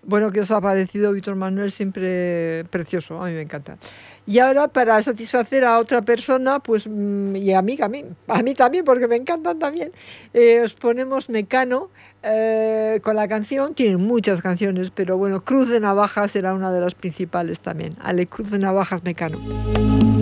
Bueno, ¿qué os ha parecido Víctor Manuel? Siempre precioso, a mí me encanta. Y ahora, para satisfacer a otra persona, pues, y a mí también, porque me encantan también, os ponemos Mecano con la canción. Tienen muchas canciones, pero bueno, Cruz de Navajas será una de las principales también. Ale, Cruz de Navajas, Mecano.